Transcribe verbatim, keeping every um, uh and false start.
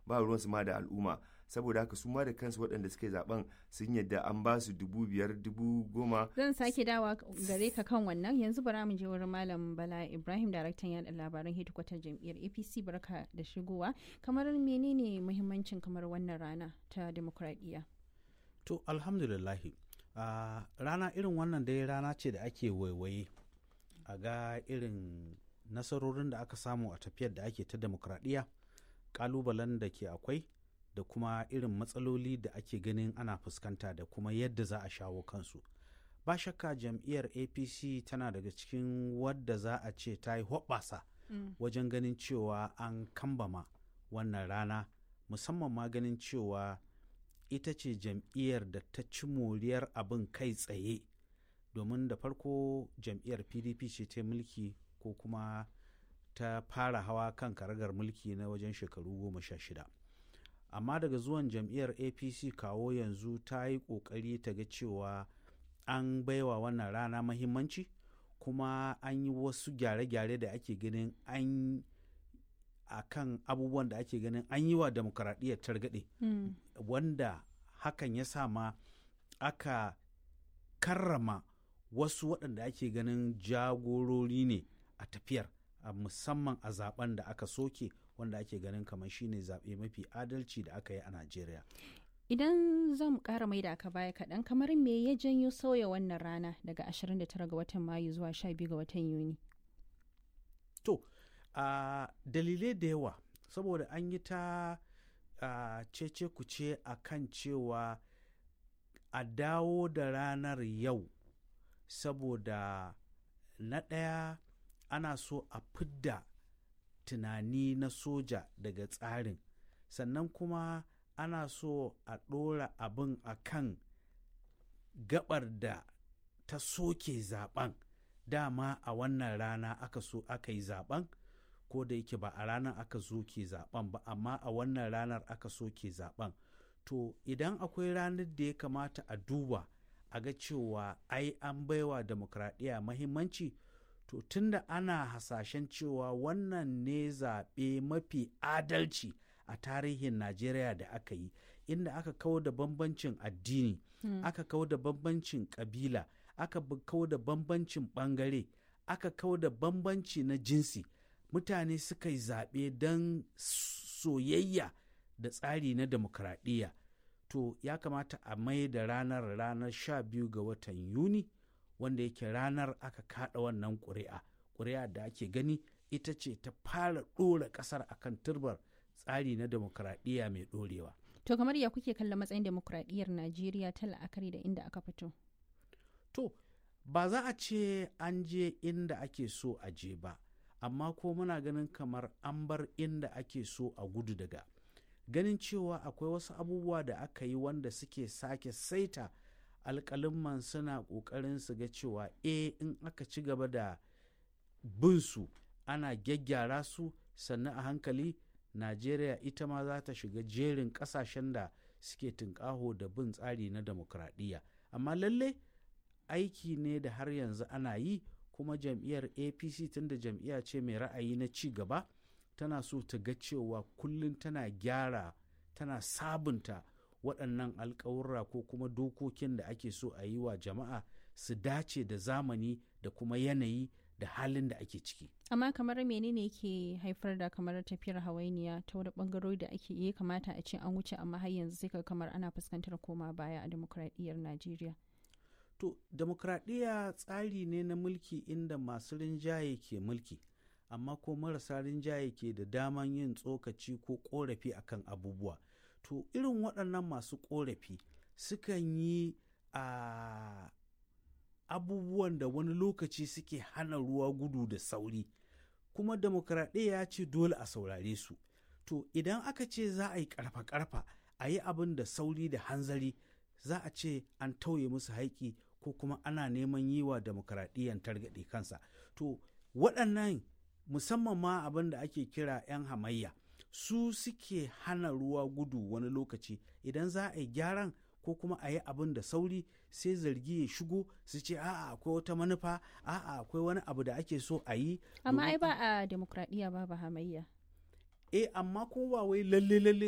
ba ruwansu ma da al'umma. Saboda haka su ma da kansu waɗanda suka yi zaben sun yadda an ba su dubu biyar dubu goma. Zan sake dawa gare ka kan wannan. Yanzu bara mu je wurin Malam Bala Ibrahim, daraktan yaɗa labaran hedikwatar jam'iyyar A P C. Barka da shigowa. Kamar menene muhimmancin kamar wannan rana ta demokradiyya? To alhamdulillahi uh, rana irin wannan dai rana ce da ake waiwaye a ga irin nasarorin da aka samu a tafiyar da ake ta demokradiyya, kalubalen da ke akwai da kuma irin matsaloli da ake ganin ana fuskanta da kuma yadda za a shawo kansu. Ba shakka jam'iyyar A P C tana daga cikin wadda za a ce ta yi hoɓɓasa mm. wajen ganin cewa an kambama wannan rana, musamman ma ganin cewa ita ce jam'iyyar da ta ci moriyar abin kai tsaye, domin da farko jam'iyyar P D P ce ta mulki ko kuma ta fara hawa kan karagar mulki na wajen shekaru goma sha shida. Amma daga zuwan jam'iyyar A P C kawo yanzu ta yi ƙoƙari ta ga cewa an baiwa wannan rana mahimmanci, kuma an yi wasu gyare-gyare da ake ganin an a kan abubuwan da ake ganin an yi wa demokaradiyyar targaɗe mm. wanda hakan ya sa ma aka karrama wasu waɗanda ake ganin jagorori ne a tafiyar, a musamman a zaben da aka soke wanda ake ganin kamar shine zaɓe mafi adalci da aka yi a Najeriya. Idan zan ƙara mai da aka baya kaɗan, kamar me ya janyo sauya wannan rana daga ashirin da tara ga watan Mayu zuwa sha biyu ga watan Yuni? To, uh, dalilai da yawa, saboda an yi ta uh, cece kuce a kan cewa a dawo da ranar yau, saboda na ɗaya ana so a fidda tunani na soja daga tsarin, sannan kuma ana so a ɗora abin a kan gabar da ta soke zaben. Dama a wannan rana aka so aka yi zaben, ko da yake ba a ranar aka soke zaben ba, amma a wannan ranar aka soke zaben. To idan akwai ranar da ya kamata a duba a ga cewa ai an baiwa demokradiyya mahimmanci, to tunda ana hasashen cewa wannan ne zaɓe mafi adalci a tarihin Najeriya da aka yi, inda aka kawo da bambancin addini, hmm. aka kawo da bambancin ƙabila, aka kawo da bambancin ɓangare, aka kawo da bambanci na jinsi, mutane suka yi zaɓe don soyayya da tsari na demokradiyya. To ya kamata a mai da ranar ranar sha biyu ga watan Yuni, wanda yake ranar aka kaɗa wannan ƙuri'a, ƙuri'a da ake gani ita ce ta fara ɗora ƙasar akan turbar tsari na demokradiyya mai ɗorewa. To kamar ya kuke kallon matsayin demokradiyyar Najeriya ta la'akari da inda aka fito? To ba za a ce an je inda ake so a je ba, amma ko muna ganin kamar an bar inda ake so a gudu daga. Ganin cewa akwai wasu abubuwa da aka yi wanda suke sake saita alƙalimman suna ƙoƙarin su ga cewa e in aka ci gaba da bin su ana gyaggyara su, sannan a hankali Najeriya ita ma za ta shiga jerin ƙasashen da suke tunƙaho da bin tsari na demokradiyya. Amma lalle aiki ne da har yanzu ana yi, kuma jam'iyyar A P C tunda jam'iyya ce mai ra'ayi na ci gaba, tana so ta ga cewa kullum tana gyara, tana sabunta waɗannan alƙawurra ko kuma dokokin da ake so a yi wa jama'a su dace da zamani da kuma yanayi da halin da ake ciki. Amma kamar menene ke haifar da kamar tafiyar hawainiya ta wani bangarori da ake iya kamata a ce an wuce, amma har yanzu sai ka kamar ana fuskantar koma baya a demokradiyyar Najeriya? To, demokradiyya tsari ne na mulki inda masu rinjaye ke mulki, amma ko marasa rinjaye ke da daman yin tsokaci ko korafi akan abubuwa. To, irin waɗannan masu korafi sukan yi a abubuwan da wani lokaci suke hana ruwa gudu da sauri, kuma demokradiyya ce dole a saurare su. To idan aka ce za a yi karfa-karfa a yi abin da sauri da hanzari, za a ce an tauye musu haƙƙi ko kuma ana neman yi wa demokradiyyan targaɗe kansa. To waɗannan musamman ma abin da ake kira 'yan hamayya su suke hana ruwa gudu wani lokaci. Idan za a yi gyaran ko kuma a yi abin da sauri, sai zargi ya shigo su ce a'a akwai wata manufa, a'a akwai wani abu da ake so a yi. Amma ai ba a demokradiyya ba ba hamayya. Eh amma kuma ba wai lalle lalle